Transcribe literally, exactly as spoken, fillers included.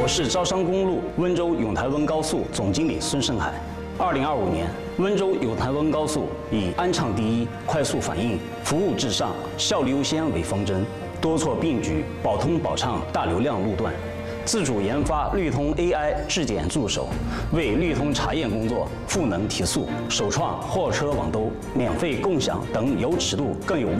我是招商公路温州永台温高速总经理孙胜海。二零二五年，温州永台温高速以安畅第一、快速反应、服务至上、效率优先为方针，多措并举，保通保畅大流量路段。 自主研发绿通 A I 质检助手，为绿通查验工作赋能提速，首创货车网兜、免费共享等有尺度、更有